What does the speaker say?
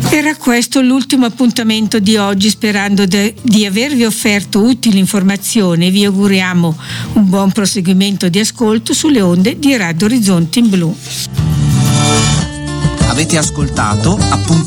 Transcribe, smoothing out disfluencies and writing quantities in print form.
Era questo l'ultimo appuntamento di oggi, sperando di avervi offerto utili informazioni. Vi auguriamo un buon proseguimento di ascolto sulle onde di Radio Orizzonte in Blu. Avete ascoltato